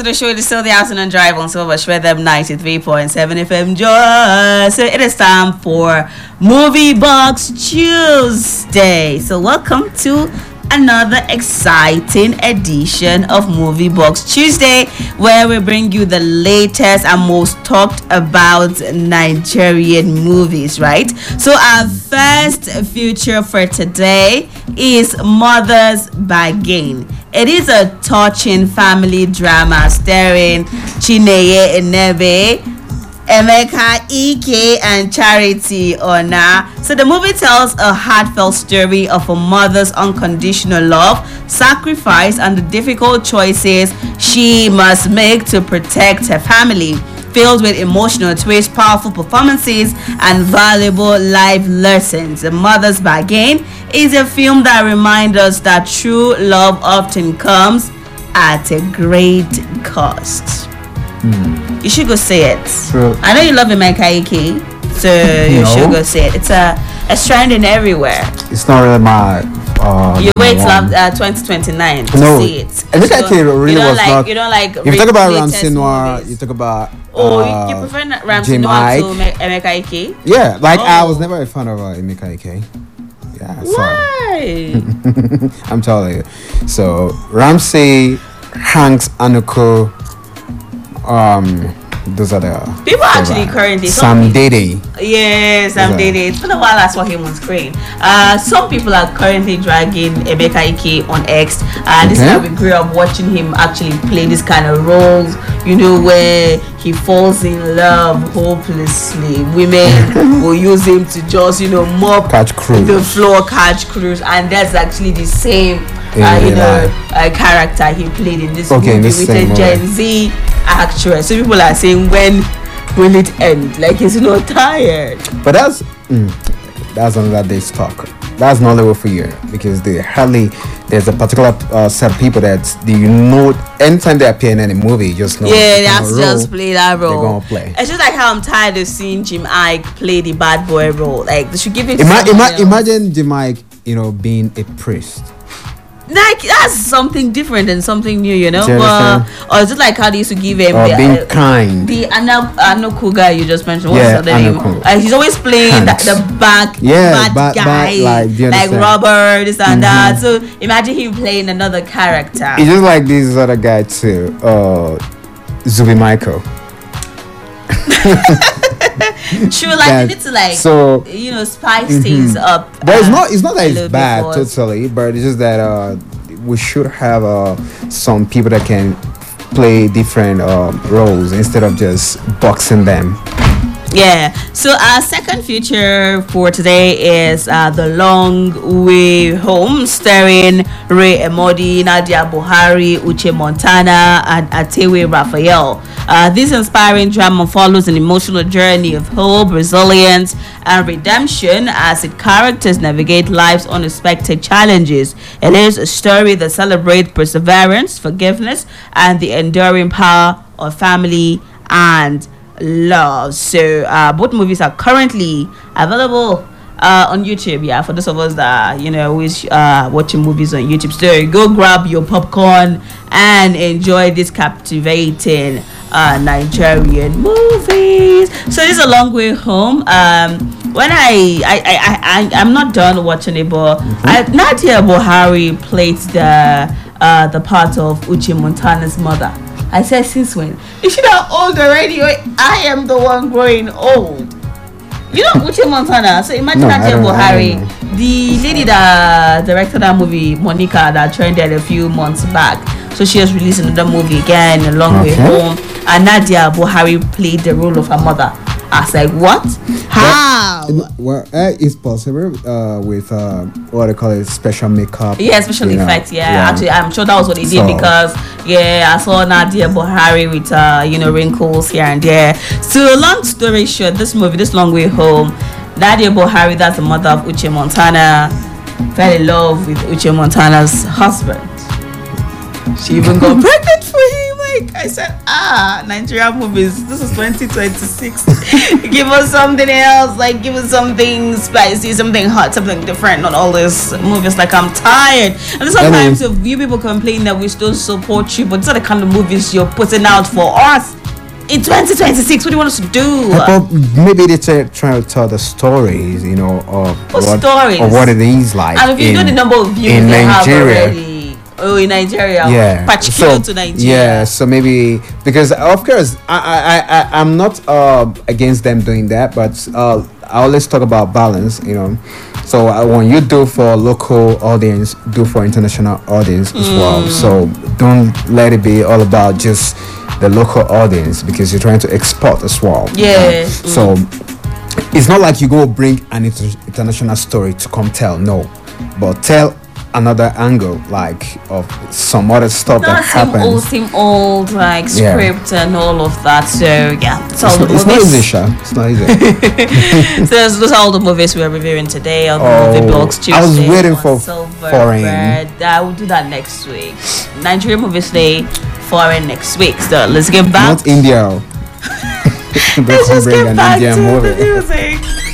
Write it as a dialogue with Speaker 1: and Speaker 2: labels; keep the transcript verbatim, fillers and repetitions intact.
Speaker 1: to the show. It is still the afternoon drive on Silver Shred ninety-three point seven F M Joy. So it is time for Movie Box Tuesday. So welcome to another exciting edition of Movie Box Tuesday, where we bring you the latest and most talked about Nigerian movies, right? So our first feature for today is Mothers Bargain. It is a touching family drama starring Chineye Enebe, Emeka Ike, and Charity Ona. So the movie tells a heartfelt story of a mother's unconditional love, sacrifice, and the difficult choices she must make to protect her family. Filled with emotional twists, powerful performances, and valuable life lessons, The Mother's Bargain is a film that reminds us that true love often comes at a great cost. Mm. You should go see it.
Speaker 2: True.
Speaker 1: I know you love Emeka Ike, so you
Speaker 2: no.
Speaker 1: should go see it. It's a it's trending everywhere.
Speaker 2: It's not really my. Uh,
Speaker 1: you wait till uh, twenty twenty-nine to
Speaker 2: no.
Speaker 1: see it.
Speaker 2: Emeka Ike really
Speaker 1: you don't
Speaker 2: was
Speaker 1: like,
Speaker 2: not.
Speaker 1: You don't like.
Speaker 2: If you talk about Ramsey Noir,
Speaker 1: movies.
Speaker 2: you talk about.
Speaker 1: Oh,
Speaker 2: uh,
Speaker 1: you, you prefer Ramsey Noir to Emeka Ike?
Speaker 2: Yeah, like
Speaker 1: oh.
Speaker 2: I was never a fan of uh, Emeka Ike. Yeah,
Speaker 1: why?
Speaker 2: I'm telling you. So Ramsey, Hanks, Anuko, um, those are the
Speaker 1: people actually currently.
Speaker 2: Sam Dede.
Speaker 1: Yes, Sam Dede. It's been a while I saw him on screen. Uh, some people are currently dragging Emeka Ike on X. Uh, this okay. is how we grew up watching him actually play this kind of roles. You know, where he falls in love hopelessly. Women will use him to just, you know, mop
Speaker 2: catch cruise.
Speaker 1: the floor, catch cruise, and that's actually the same, uh, you know, uh, character he played in this
Speaker 2: okay,
Speaker 1: movie
Speaker 2: this
Speaker 1: with a Gen Z actress. So people are saying, when will it end? Like he's not tired.
Speaker 2: But that's mm, that's another day's talk. That's not level for you because they hardly there's a particular uh, set of people that do you know anytime they appear in any movie, you just know
Speaker 1: yeah they have to just play that role.
Speaker 2: They're gonna play.
Speaker 1: It's just like how I'm tired of seeing Jim Ike play the bad boy role. Like they should give it.
Speaker 2: Ima-
Speaker 1: to
Speaker 2: ima- imagine Jim Ike, you know, being a priest.
Speaker 1: Like that's something different and something new, you know.
Speaker 2: You
Speaker 1: uh, or is it like how they used to give him
Speaker 2: or
Speaker 1: the,
Speaker 2: being
Speaker 1: uh,
Speaker 2: kind?
Speaker 1: The Ana Anoku guy you just mentioned. What's
Speaker 2: yeah,
Speaker 1: the name? Uh, he's always playing the, the back
Speaker 2: yeah,
Speaker 1: bad
Speaker 2: ba-
Speaker 1: guy,
Speaker 2: ba- like,
Speaker 1: like Robert, this and
Speaker 2: mm-hmm.
Speaker 1: that. So imagine him playing another character.
Speaker 2: It's just like this other guy too, uh, Zubi Michael.
Speaker 1: True, like
Speaker 2: that,
Speaker 1: you need to like
Speaker 2: so
Speaker 1: you know spice mm-hmm. things up.
Speaker 2: But it's
Speaker 1: uh,
Speaker 2: not it's not that it's bad totally, but it's just that uh, we should have uh, some people that can play different uh, roles instead of just boxing them.
Speaker 1: Yeah. So our second feature for today is uh, The Long Way Home, starring Ray Emodi, Nadia Buhari, Uche Montana, and Atewe Raphael. Uh, this inspiring drama follows an emotional journey of hope, resilience, and redemption as its characters navigate life's unexpected challenges. It is a story that celebrates perseverance, forgiveness, and the enduring power of family and love. So uh, both movies are currently available uh, on YouTube. Yeah, for those of us that you know always uh, watching movies on YouTube. So go grab your popcorn and enjoy this captivating uh, Nigerian movies. So this is A Long Way Home. Um, when I I, I I I'm not done watching it, but mm-hmm. I, Nadia Buhari played the uh, the part of Uche Montana's mother. I said, since when? You should have old already. I am the one growing old. You know Uche Montana. So imagine no, Nadia Buhari, the lady that directed that movie, Monica, that trended a few months back. So she has released another movie again, A Long Way okay. Home. And Nadia Buhari played the role of her mother. I was like, what? How?
Speaker 2: Well, uh, it's possible uh, with uh, what I call it, special makeup.
Speaker 1: Yeah, special effects. Yeah. yeah, actually, I'm sure that was what they did so, because yeah, I saw Nadia Buhari with uh, you know wrinkles here and there. So, long story short, this movie, this Long Way Home, Nadia Buhari, that's the mother of Uche Montana, fell in love with Uche Montana's husband. She even got pregnant for him. like, I said, ah, Nigerian movies. This is twenty twenty-six. Give us something else. Like, give us something spicy, something hot, something different. Not all these movies. Like, I'm tired. And sometimes
Speaker 2: I mean,
Speaker 1: of you people complain that we still support you, but these are the kind of movies you're putting out for us. In twenty twenty-six, what do you want us to do?
Speaker 2: Well, maybe they try, try to tell the stories, you know, of
Speaker 1: What
Speaker 2: what,
Speaker 1: stories?
Speaker 2: or what it is like.
Speaker 1: And if you
Speaker 2: in,
Speaker 1: know the number of views
Speaker 2: in
Speaker 1: they
Speaker 2: Nigeria.
Speaker 1: have already. Oh, in Nigeria.
Speaker 2: Yeah,
Speaker 1: Particular
Speaker 2: so,
Speaker 1: to Nigeria.
Speaker 2: Yeah, so maybe because of course I I I I'm not uh against them doing that, but uh I always talk about balance, you know. So uh, when you do for local audience, do for international audience as
Speaker 1: Mm.
Speaker 2: well. So don't let it be all about just the local audience because you're trying to export as well.
Speaker 1: Yeah.
Speaker 2: Uh, so it's not like you go bring an inter- international story to come tell, no, but tell another angle like of some other stuff
Speaker 1: Not
Speaker 2: that
Speaker 1: same
Speaker 2: happens.
Speaker 1: old, same old like
Speaker 2: Yeah.
Speaker 1: script and all of that. So yeah, it's all
Speaker 2: It's
Speaker 1: the
Speaker 2: not, it's not
Speaker 1: movies.
Speaker 2: easy, Sha. It's not easy.
Speaker 1: So those, those are all the movies we're reviewing today on the
Speaker 2: Oh,
Speaker 1: movie blogs Tuesday.
Speaker 2: I was waiting
Speaker 1: on
Speaker 2: for
Speaker 1: Silver
Speaker 2: foreign.
Speaker 1: Bird. I will do that next week. Nigerian movies day, foreign next week. So let's get back.
Speaker 2: Not India.
Speaker 1: Let's
Speaker 2: Don't
Speaker 1: just
Speaker 2: bring
Speaker 1: get
Speaker 2: an
Speaker 1: back
Speaker 2: Indian
Speaker 1: to
Speaker 2: movie.
Speaker 1: the music.